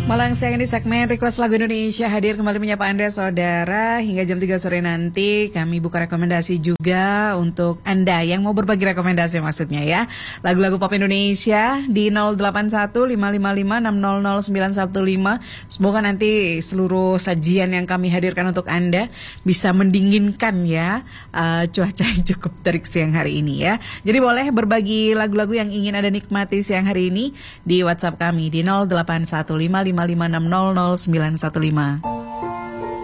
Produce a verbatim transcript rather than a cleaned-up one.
Malang siang di segmen Request Lagu Indonesia hadir kembali menyapa Anda saudara. Hingga jam tiga sore nanti kami buka rekomendasi juga untuk Anda yang mau berbagi rekomendasi maksudnya ya. Lagu-lagu pop Indonesia di nol delapan satu lima lima lima enam nol nol sembilan satu lima. Semoga nanti seluruh sajian yang kami hadirkan untuk Anda bisa mendinginkan ya uh, cuaca yang cukup terik siang hari ini ya. Jadi boleh berbagi lagu-lagu yang ingin Anda nikmati siang hari ini di WhatsApp kami di nol delapan satu lima lima lima enam nol nol sembilan satu lima.